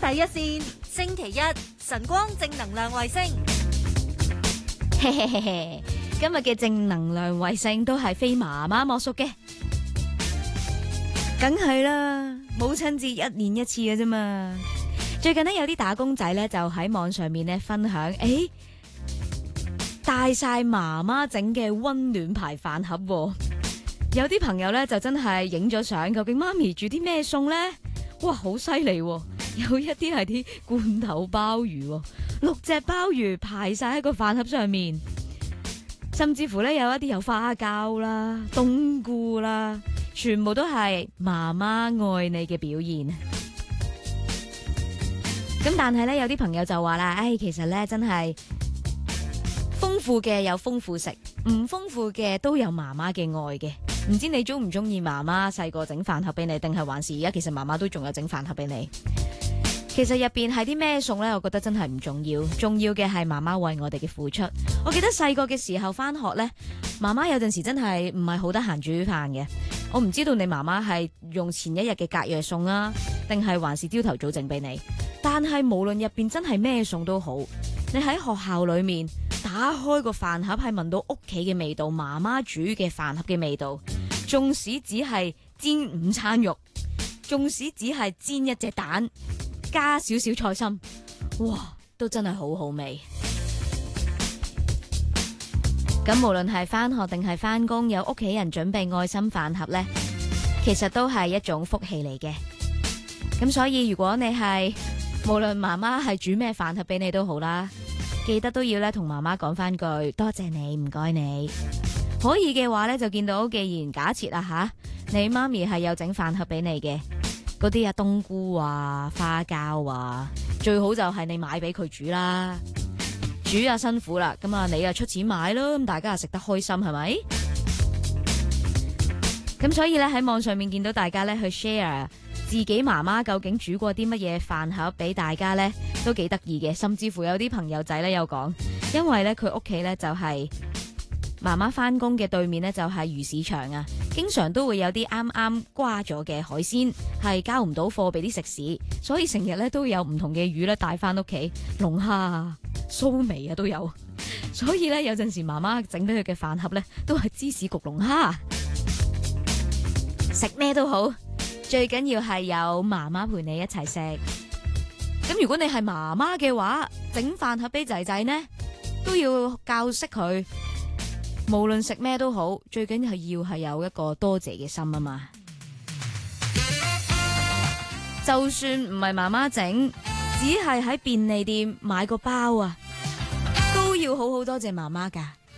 第一線星期一晨光正能量衛星， 嘿嘿嘿嘿，今日嘅正能量衛星都係非媽媽莫屬嘅，梗係啦，母親節一年一次嘅啫嘛。最近呢，有啲打工仔呢就喺網上面呢分享，帶晒媽媽整嘅溫暖牌飯盒喎。有啲朋友呢就真係影咗相，究竟媽咪煮啲咩餸呢？哇，好犀利喎！有一啲係啲罐頭鮑魚，6隻鮑魚排晒喺個飯盒上面，甚至乎呢有一啲有花膠啦、冬菇啦，全部都係媽媽愛你嘅表現。咁但係呢，有啲朋友就話啦，其實呢真係豐富嘅有豐富食，唔豐富嘅都有媽媽嘅愛嘅。唔知你中唔中意媽媽細個整飯盒俾你，定係還是而家其實媽媽都仲有整飯盒俾你？其實入邊係啲咩餸呢？我覺得真係唔重要，重要嘅係媽媽為我哋嘅付出。我記得細個嘅時候翻學呢，媽媽有陣時真係唔係好得閒煮飯嘅。我唔知道你媽媽係用前一日嘅隔夜餸啊，定係還是朝頭早整俾你。但係無論入邊真係咩餸都好，你喺學校裏面打開個飯盒，係聞到屋企嘅味道，媽媽煮嘅飯盒嘅味道。縱使只係煎午餐肉，縱使只係煎一隻蛋，加少少菜心，哇，都真係好好味。咁無論係返學定係返工，有屋企人準備愛心飯盒呢，其實都係一種福氣嚟嘅。咁所以如果你係無論媽媽係煮咩飯盒俾你都好啦，記得都要咧同媽媽講翻句多謝你，唔該你。可以嘅話咧，就見到既然假設你媽咪係有整飯盒俾你嘅，嗰啲冬菇啊、花膠啊，最好就係你買俾佢煮啦。煮啊辛苦啦，咁啊你啊出錢買咯，咁大家啊食得開心係咪？咁所以咧喺網上面見到大家咧去 share 自己媽媽究竟煮過啲乜嘢飯盒俾大家咧，都幾得意嘅。甚至乎有啲朋友仔咧有講，因為咧佢屋企咧就係媽媽翻工嘅對面咧就係魚市場啊，經常都會有啲啱啱瓜咗嘅海鮮係交唔到貨俾啲食肆，所以成日咧都有唔同嘅魚咧帶翻屋企，龍蝦啊、蘇眉啊都有。所以咧有陣時媽媽整俾佢嘅飯盒咧都係芝士焗龍蝦，食咩都好，最緊要係有媽媽陪你一齊食。咁如果你係媽媽嘅話，整飯盒俾仔仔呢都要教識佢。無論食咩都好，最緊要係有一個多謝嘅心啊嘛。就算唔係媽媽整，只係喺便利店買個包啊，都要好好多謝媽媽噶。